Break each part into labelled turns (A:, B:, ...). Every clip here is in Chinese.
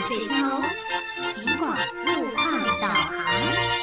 A: 水头，尽管路况导航。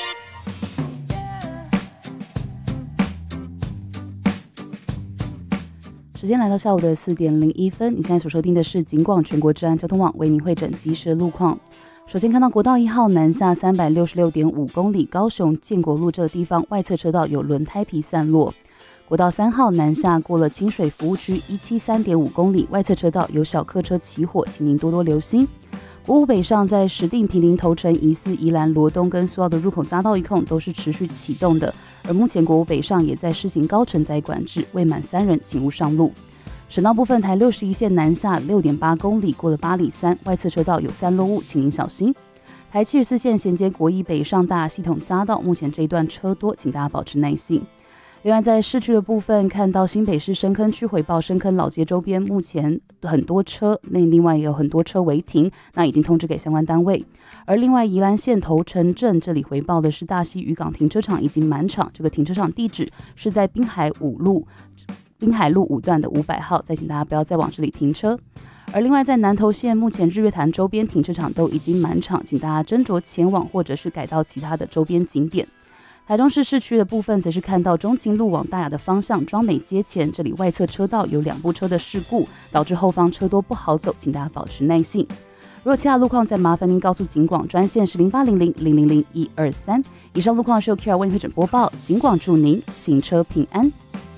B: 时间来到下午的4点01分，你现在所收听的是警广全国治安交通网为您汇整即时的路况。首先看到国道1号南下366.5公里，高雄建国路这个地方外侧车道有轮胎皮散落。国道3号南下过了清水服务区173.5公里，外侧车道有小客车起火，请您多多留心。国五北上在石碇坪林头城疑似宜兰罗东跟苏澳的入口匝道一控都是持续启动的，而目前国五北上也在施行高承载管制，未满3人请勿上路。省道部分，台61线南下6.8公里，过了八里山，外侧车道有散落物，请您小心。台74线衔接国一北上大系统匝道，目前这一段车多，请大家保持耐性。另外，在市区的部分，看到新北市深坑区回报，深坑老街周边目前很多车，另外也有很多车违停，那已经通知给相关单位。而另外，宜兰县头城镇这里回报的是大溪渔港停车场已经满场，这个停车场地址是在滨海路5段的500号，再请大家不要再往这里停车。而另外，在南投县目前日月潭周边停车场都已经满场，请大家斟酌前往或者是改到其他的周边景点。台中市市区的部分则是看到中清路往大雅的方向庄美街前，这里外侧车道有2部车的事故，导致后方车多不好走，请大家保持耐性。如果其他路况，再麻烦您告诉警广专线是0800000123。以上路况是由 Kira 为您会诊播报，警广祝您行车平安。